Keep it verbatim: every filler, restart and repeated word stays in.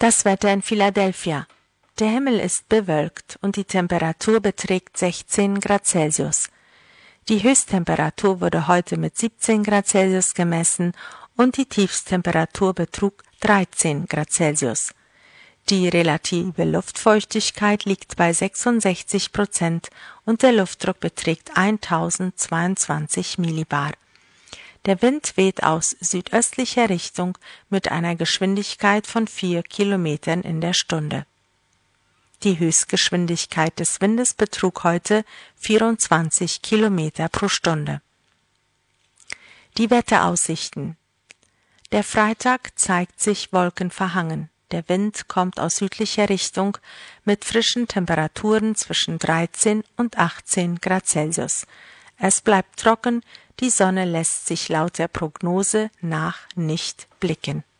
Das Wetter in Philadelphia. Der Himmel ist bewölkt und die Temperatur beträgt sechzehn Grad Celsius. Die Höchsttemperatur wurde heute mit siebzehn Grad Celsius gemessen und die Tiefsttemperatur betrug dreizehn Grad Celsius. Die relative Luftfeuchtigkeit liegt bei sechsundsechzig Prozent und der Luftdruck beträgt tausendzweiundzwanzig Millibar. Der Wind weht aus südöstlicher Richtung mit einer Geschwindigkeit von vier Kilometern in der Stunde. Die Höchstgeschwindigkeit des Windes betrug heute vierundzwanzig Kilometer pro Stunde. Die Wetteraussichten. Der Freitag zeigt sich wolkenverhangen. Der Wind kommt aus südlicher Richtung mit frischen Temperaturen zwischen dreizehn und achtzehn Grad Celsius. Es bleibt trocken, die Sonne lässt sich laut der Prognose nach nicht blicken.